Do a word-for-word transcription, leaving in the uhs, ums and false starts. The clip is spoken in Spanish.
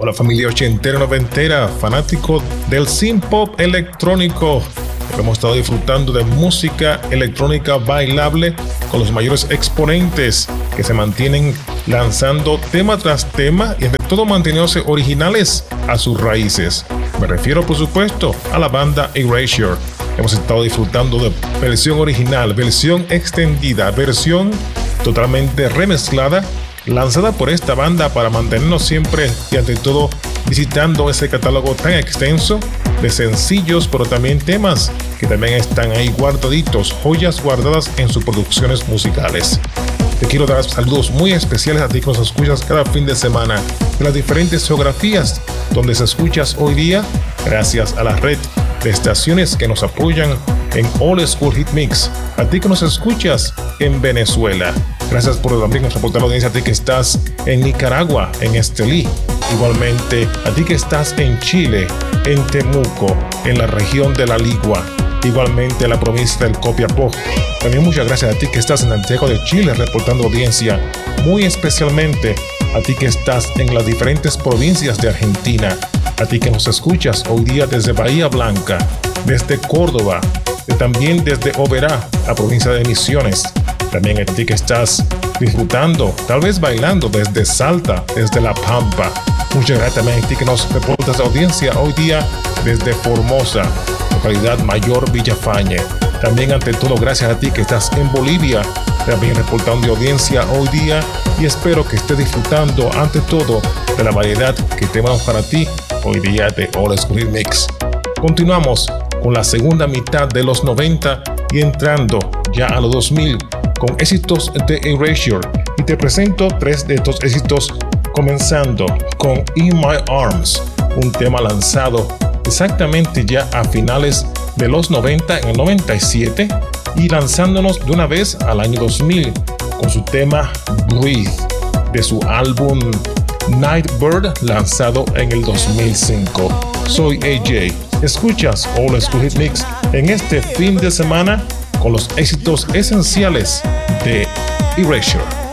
Hola familia ochentera, noventera, fanático del synth pop electrónico. Hemos estado disfrutando de música electrónica bailable con los mayores exponentes que se mantienen lanzando tema tras tema y entre todo manteniéndose originales a sus raíces. Me refiero por supuesto a la banda Erasure. Hemos estado disfrutando de versión original, versión extendida, versión totalmente remezclada, lanzada por esta banda para mantenernos siempre y ante todo visitando ese catálogo tan extenso de sencillos, pero también temas que también están ahí guardaditos, joyas guardadas en sus producciones musicales. Te quiero dar saludos muy especiales a ti que nos escuchas cada fin de semana de las diferentes geografías donde se escuchas hoy día, gracias a la red de estaciones que nos apoyan en Old School Hit Mix. A ti que nos escuchas en Venezuela, gracias por también reportar la audiencia. A ti que estás en Nicaragua, en Estelí, igualmente a ti que estás en Chile, en Temuco, en la región de La Ligua, igualmente en la provincia del Copiapó. También muchas gracias a ti que estás en Santiago de Chile reportando audiencia, muy especialmente a ti que estás en las diferentes provincias de Argentina, a ti que nos escuchas hoy día desde Bahía Blanca, desde Córdoba, también desde Oberá, la provincia de Misiones. También a ti que estás disfrutando, tal vez bailando desde Salta, desde La Pampa. Muchas gracias también a ti que nos reportas audiencia hoy día desde Formosa, localidad Mayor Villafañe. También ante todo gracias a ti que estás en Bolivia, también reportando audiencia hoy día, y espero que estés disfrutando ante todo de la variedad que tenemos para ti hoy día de Old School Mix. Continuamos con la segunda mitad de los noventa y entrando ya a los dos mil con éxitos de Erasure, y te presento tres de estos éxitos, comenzando con In My Arms, un tema lanzado exactamente ya a finales de los noventa, en el noventa y siete, y lanzándonos de una vez al año dos mil con su tema Breathe de su álbum Nightbird, lanzado en el dos mil cinco. Soy A J, escuchas Old School Hit Mix en este fin de semana con los éxitos esenciales de Erasure.